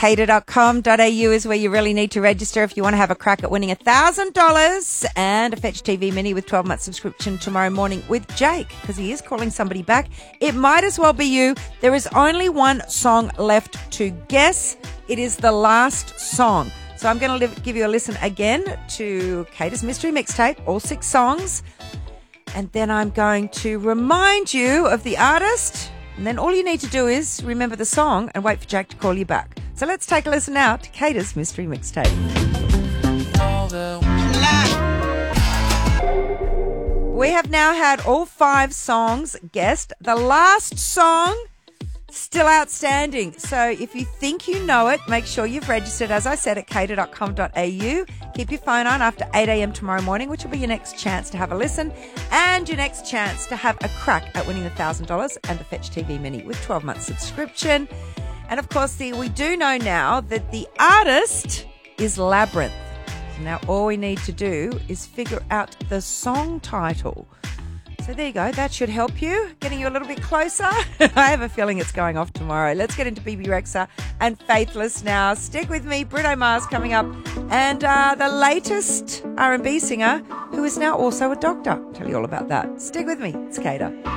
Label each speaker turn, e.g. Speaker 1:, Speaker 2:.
Speaker 1: Cater.com.au is where you really need to register if you want to have a crack at winning $1,000 and a Fetch TV Mini with 12-month subscription tomorrow morning with Jake, because he is calling somebody back. It might as well be you. There is only one song left to guess. It is the last song. So I'm going to give you a listen again to Cater's Mystery Mixtape, all 6 songs. And then I'm going to remind you of the artist. And then all you need to do is remember the song and wait for Jack to call you back. So let's take a listen now to Cater's Mystery Mixtape. We have now had all 5 songs guessed. The last song, still outstanding. So if you think you know it, make sure you've registered, as I said, at cater.com.au. Keep your phone on after 8 a.m. tomorrow morning, which will be your next chance to have a listen and your next chance to have a crack at winning $1,000 and the Fetch TV Mini with 12-month subscription. And of course, we do know now that the artist is Labrinth. So now all we need to do is figure out the song title. So there you go. That should help you, getting you a little bit closer. I have a feeling it's going off tomorrow. Let's get into Bebe Rexha and Faithless now. Stick with me. Bruno Mars coming up. And the latest R&B singer who is now also a doctor. I'll tell you all about that. Stick with me. It's Cater.